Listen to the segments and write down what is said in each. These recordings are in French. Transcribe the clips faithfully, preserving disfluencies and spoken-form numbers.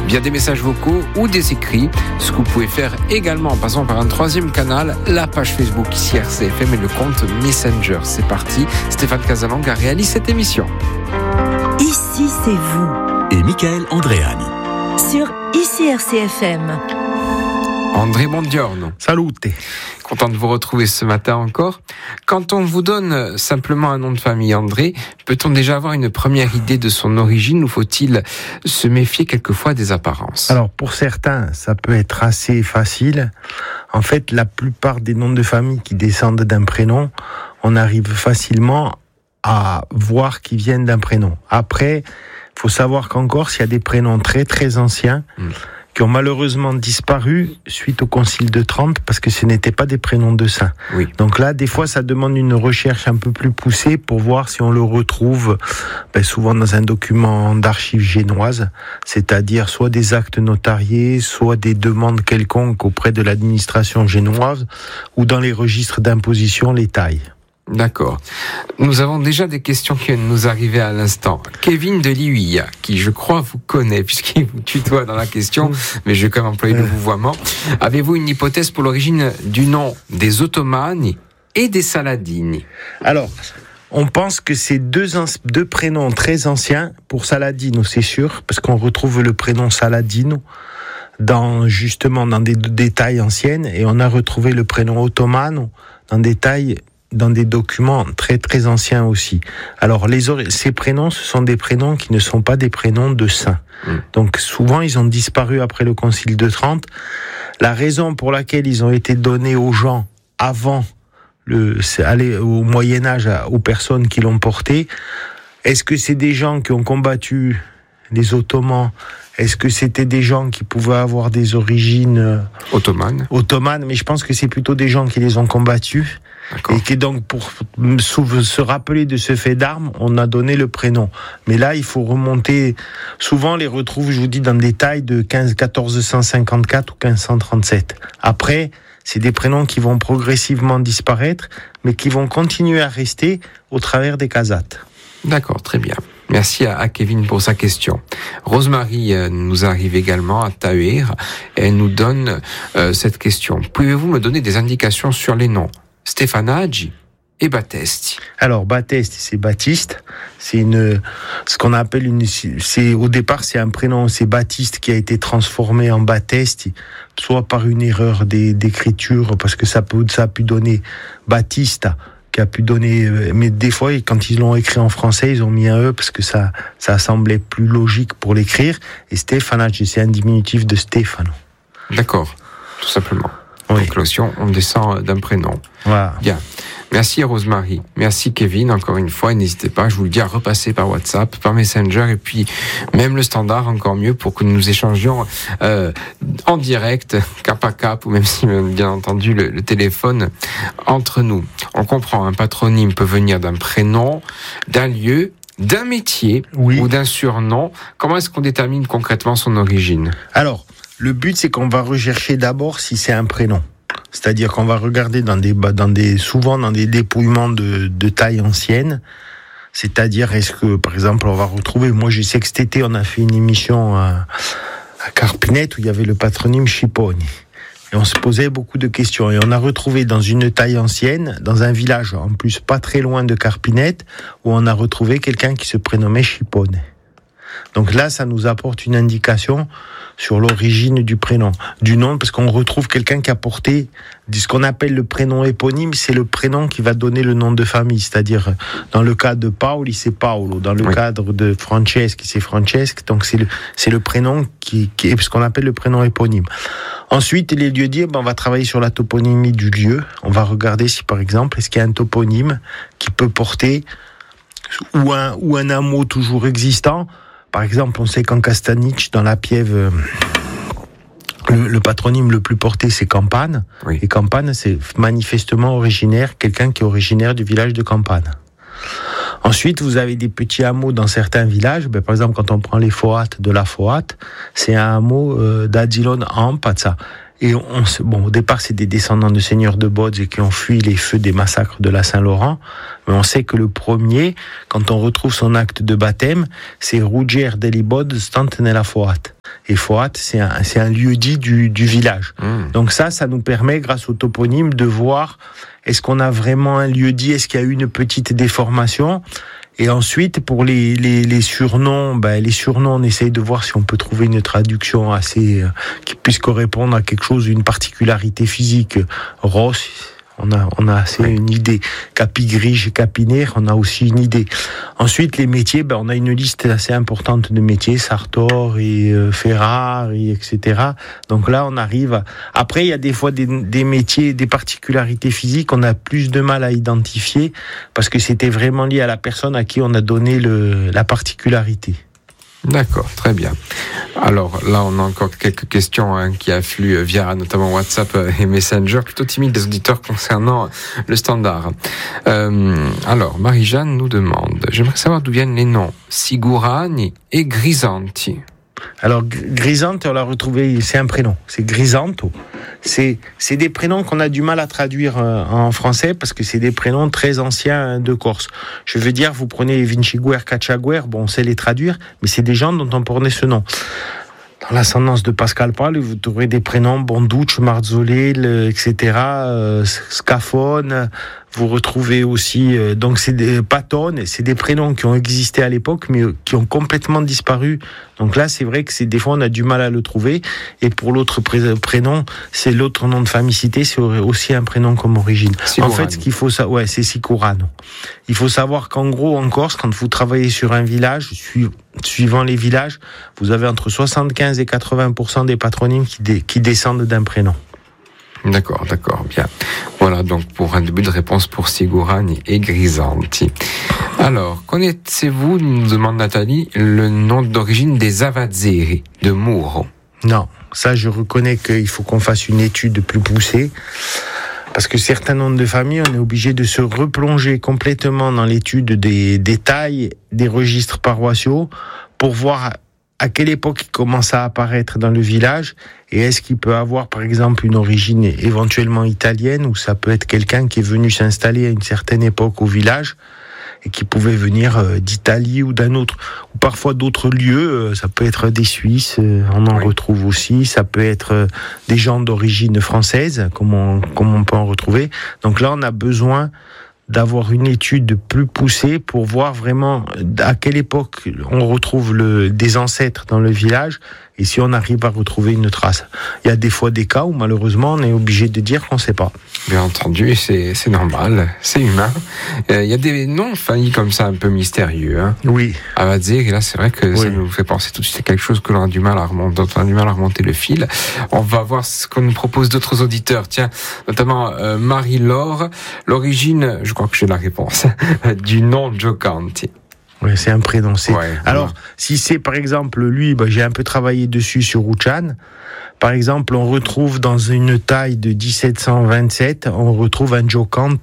via des messages vocaux ou des écrits. Ce que vous pouvez faire également en passant par un troisième canal, la page Facebook ici R C F M et le compte Messenger. C'est parti, Stéphane Casalang a réalisé cette émission. Ici c'est vous. Et Michael Andreani. Sur Ici R C F M. André Bondiorno. Salute. Content de vous retrouver ce matin encore. Quand on vous donne simplement un nom de famille, André, peut-on déjà avoir une première idée de son origine ou faut-il se méfier quelquefois des apparences ? Alors pour certains, ça peut être assez facile. En fait, la plupart des noms de famille qui descendent d'un prénom, on arrive facilement à voir qu'ils viennent d'un prénom. Après, il faut savoir qu'en Corse, il y a des prénoms très très anciens mmh. qui ont malheureusement disparu suite au Concile de Trente parce que ce n'étaient pas des prénoms de saints. Oui. Donc là, des fois, ça demande une recherche un peu plus poussée pour voir si on le retrouve ben, souvent dans un document d'archives génoises, c'est-à-dire soit des actes notariés, soit des demandes quelconques auprès de l'administration génoise ou dans les registres d'imposition, les tailles. D'accord. Nous avons déjà des questions qui viennent nous arriver à l'instant. Kevin de Liuya, qui je crois vous connaît, puisqu'il vous tutoie dans la question, mais je vais quand même employer le vouvoiement. Avez-vous une hypothèse pour l'origine du nom des Ottomani et des Saladini ? Alors, on pense que c'est deux, deux prénoms très anciens. Pour Saladino, c'est sûr, parce qu'on retrouve le prénom Saladino dans, justement dans des détails anciennes, et on a retrouvé le prénom Ottomano dans des tailles dans des documents très très anciens aussi. Alors les ces prénoms, ce sont des prénoms qui ne sont pas des prénoms de saints. Mmh. Donc souvent ils ont disparu après le Concile de Trente. La raison pour laquelle ils ont été donnés aux gens avant le aller au Moyen Âge aux personnes qui l'ont porté, est-ce que c'est des gens qui ont combattu les Ottomans ? Est-ce que c'était des gens qui pouvaient avoir des origines ottomanes ? Ottomanes, mais je pense que c'est plutôt des gens qui les ont combattus. D'accord. Et qui donc, pour se rappeler de ce fait d'armes, on a donné le prénom. Mais là, il faut remonter. Souvent, on les retrouve, je vous dis, dans des tailles de quatorze cent cinquante-quatre ou quinze cent trente-sept. Après, c'est des prénoms qui vont progressivement disparaître, mais qui vont continuer à rester au travers des casates. D'accord, très bien. Merci à Kevin pour sa question. Rosemary nous arrive également à Tahuir et elle nous donne euh, cette question. Pouvez-vous me donner des indications sur les noms Stefanaggi et Battesti? Alors Battesti, c'est Baptiste. C'est une, ce qu'on appelle une, c'est au départ c'est un prénom, c'est Baptiste qui a été transformé en Battesti, soit par une erreur d'écriture parce que ça peut, ça a pu donner Battista. Qui a pu donner, mais des fois, quand ils l'ont écrit en français, ils ont mis un E parce que ça, ça semblait plus logique pour l'écrire. Et Stefanaggi, c'est un diminutif de Stefano. D'accord, tout simplement. Oui. Donc, l'option, on descend d'un prénom. Voilà. Bien. Merci Rosemary. Merci Kevin, encore une fois. Et n'hésitez pas, je vous le dis, à repasser par WhatsApp, par Messenger et puis même le standard, encore mieux, pour que nous échangions euh, en direct, cap à cap, ou même si, bien entendu, le, le téléphone entre nous. On comprend, un patronyme peut venir d'un prénom, d'un lieu, d'un métier oui. ou d'un surnom. Comment est-ce qu'on détermine concrètement son origine ? Alors, le but, c'est qu'on va rechercher d'abord si c'est un prénom. C'est-à-dire qu'on va regarder dans des, dans des, souvent dans des dépouillements de, de taille ancienne. C'est-à-dire, est-ce que, par exemple, on va retrouver, moi je sais que cet été, on a fait une émission à, à Carpinette où il y avait le patronyme Schiponi. Et on se posait beaucoup de questions. Et on a retrouvé dans une taille ancienne, dans un village, en plus pas très loin de Carpinette, où on a retrouvé quelqu'un qui se prénommait Schipone. Donc là, ça nous apporte une indication sur l'origine du prénom, du nom, parce qu'on retrouve quelqu'un qui a porté ce qu'on appelle le prénom éponyme, c'est le prénom qui va donner le nom de famille, c'est-à-dire dans le cas de Paoli, c'est Paolo, dans le oui. cadre de Franceschi, c'est Franceschi, donc c'est le, c'est le prénom qui, qui est ce qu'on appelle le prénom éponyme. Ensuite, les lieux-dits, ben, on va travailler sur la toponymie du lieu, on va regarder si par exemple, est-ce qu'il y a un toponyme qui peut porter ou un, ou un hameau toujours existant. Par exemple, on sait qu'en Castanic, dans la Piève, le, le patronyme le plus porté, c'est Campane. Oui. Et Campane, c'est manifestement originaire, quelqu'un qui est originaire du village de Campane. Ensuite, vous avez des petits hameaux dans certains villages. Ben, par exemple, quand on prend les Foates de la Foate, c'est un hameau euh, d'Adilon en Pazza. Et on, bon, au départ, c'est des descendants de seigneurs de Bodz et qui ont fui les feux des massacres de la Saint-Laurent. Mais on sait que le premier, quand on retrouve son acte de baptême, c'est Ruggier degli Bodz stanti nella Foat. Et Foat, c'est un, c'est un lieu-dit du, du village. Mmh. Donc ça, ça nous permet, grâce au toponyme, de voir est-ce qu'on a vraiment un lieu-dit, est-ce qu'il y a eu une petite déformation. Et ensuite, pour les, les, les surnoms, ben, les surnoms, on essaye de voir si on peut trouver une traduction assez, euh, qui puisse correspondre à quelque chose, une particularité physique. Ross, on a, on a assez une idée. Capigrige, Capinaire, on a aussi une idée. Ensuite, les métiers, ben, on a une liste assez importante de métiers, Sartor et euh, Ferrar, et et cetera. Donc là, on arrive à... Après, il y a des fois des, des métiers, des particularités physiques, on a plus de mal à identifier parce que c'était vraiment lié à la personne à qui on a donné le, la particularité. D'accord, très bien. Alors là, on a encore quelques questions hein, qui affluent via notamment WhatsApp et Messenger, plutôt timides des auditeurs concernant le standard. Euh, alors, Marie-Jeanne nous demande, j'aimerais savoir d'où viennent les noms Sigurani et Grisanti. Alors, Grisante, on l'a retrouvé, c'est un prénom, c'est Grisanto. C'est, c'est des prénoms qu'on a du mal à traduire euh, en français parce que c'est des prénoms très anciens de Corse. Je veux dire, vous prenez Vinciguer, Cachaguer, bon, on sait les traduire, mais c'est des gens dont on prenait ce nom. Dans l'ascendance de Pascal Pal, vous trouverez des prénoms Bonduc, Marzolé, et cetera, euh, Scafone. Vous retrouvez aussi, euh, donc c'est des Patone, c'est des prénoms qui ont existé à l'époque, mais qui ont complètement disparu. Donc là, c'est vrai que c'est des fois on a du mal à le trouver. Et pour l'autre pré- prénom, c'est l'autre nom de famille cité, c'est aussi un prénom comme origine. Sigurano. En fait, ce qu'il faut savoir, ouais, c'est Sicurano. Il faut savoir qu'en gros, en Corse, quand vous travaillez sur un village, su- suivant les villages, vous avez entre soixante-quinze et quatre-vingts pour cent des patronymes qui, dé- qui descendent d'un prénom. D'accord, d'accord, bien. Voilà donc pour un début de réponse pour Sigurani et Grisanti. Alors, connaissez-vous, nous demande Nathalie, le nom d'origine des Avazzeri de Muro? Non, ça je reconnais qu'il faut qu'on fasse une étude plus poussée. Parce que certains noms de famille, on est obligé de se replonger complètement dans l'étude des détails des registres paroissiaux pour voir à quelle époque il commence à apparaître dans le village et est-ce qu'il peut avoir par exemple une origine éventuellement italienne ou ça peut être quelqu'un qui est venu s'installer à une certaine époque au village et qui pouvait venir d'Italie ou d'un autre, ou parfois d'autres lieux, ça peut être des Suisses, on en oui. retrouve aussi, ça peut être des gens d'origine française, comme on, comme on peut en retrouver. Donc là, on a besoin d'avoir une étude plus poussée pour voir vraiment à quelle époque on retrouve le, des ancêtres dans le village et si on arrive à retrouver une trace. Il y a des fois des cas où malheureusement on est obligé de dire qu'on ne sait pas. Bien entendu, c'est, c'est normal, c'est humain. Euh, il y a des noms de famille comme ça un peu mystérieux. Hein. Oui. Avazzeri, là c'est vrai que oui. ça nous fait penser tout de suite à quelque chose que l'on a du mal à remonter, dont on a du mal à remonter le fil. On va voir ce qu'on nous propose d'autres auditeurs. Tiens, notamment euh, Marie-Laure, l'origine, je crois que j'ai la réponse, du nom Giocanti. Oui, c'est un prénom. C'est... Ouais, Alors, ouais. si c'est par exemple lui, bah, j'ai un peu travaillé dessus sur Ouchan. Par exemple, on retrouve dans une taille de dix-sept cent vingt-sept, on retrouve un Giocante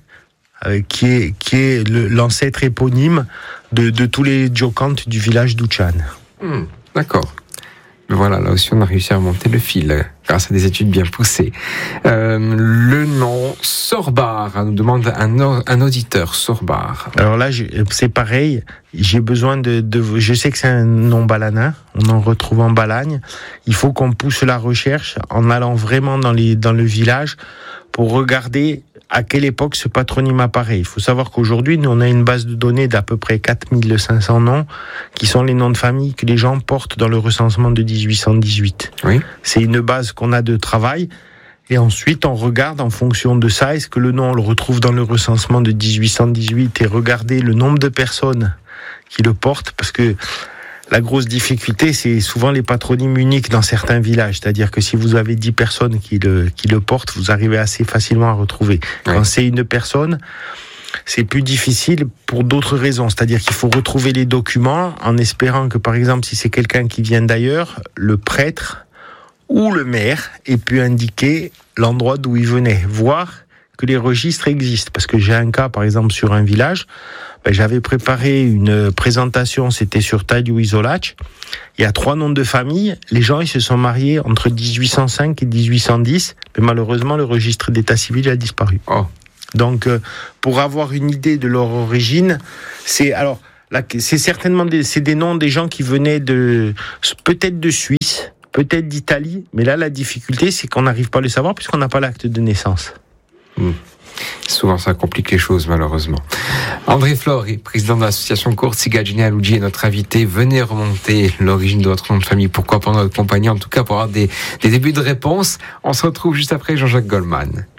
euh, qui est, qui est le, l'ancêtre éponyme de, de tous les Giocantes du village d'Ouchan. Mmh, d'accord. Mais voilà, là aussi on a réussi à remonter le fil grâce à des études bien poussées. Euh, le nom Sorbar, nous demande un, un auditeur, Sorbar. Alors là, c'est pareil, j'ai besoin de, de... Je sais que c'est un nom balanin, on en retrouve en Balagne. Il faut qu'on pousse la recherche en allant vraiment dans, les, dans le village pour regarder à quelle époque ce patronyme apparaît. Il faut savoir qu'aujourd'hui, nous, on a une base de données d'à peu près quatre mille cinq cents noms, qui sont les noms de famille que les gens portent dans le recensement de dix-huit cent dix-huit. Oui. C'est une base qu'on a de travail. Et ensuite, on regarde en fonction de ça, est-ce que le nom, on le retrouve dans le recensement de dix-huit cent dix-huit, et regarder le nombre de personnes qui le portent, parce que la grosse difficulté, c'est souvent les patronymes uniques dans certains villages. C'est-à-dire que si vous avez dix personnes qui le, qui le portent, vous arrivez assez facilement à retrouver. Oui. Quand c'est une personne, c'est plus difficile pour d'autres raisons. C'est-à-dire qu'il faut retrouver les documents en espérant que, par exemple, si c'est quelqu'un qui vient d'ailleurs, le prêtre ou le maire ait pu indiquer l'endroit d'où il venait, voire que les registres existent. Parce que j'ai un cas, par exemple, sur un village, ben, j'avais préparé une présentation, c'était sur Tadiou Isolac. Il y a trois noms de famille. Les gens, ils se sont mariés entre dix-huit cent cinq et dix-huit cent dix, mais malheureusement, le registre d'état civil a disparu. Oh. Donc, euh, pour avoir une idée de leur origine, c'est alors là, c'est certainement des, c'est des noms des gens qui venaient de peut-être de Suisse. peut-être d'Italie, mais là, la difficulté, c'est qu'on n'arrive pas à le savoir puisqu'on n'a pas l'acte de naissance. Mmh. Souvent, ça complique les choses, malheureusement. André Flori, président de l'association Courtsiga Genealogy, est notre invité. Venez remonter l'origine de votre nom de famille. Pourquoi pas notre compagnie, en tout cas pour avoir des, des débuts de réponse. On se retrouve juste après Jean-Jacques Goldman.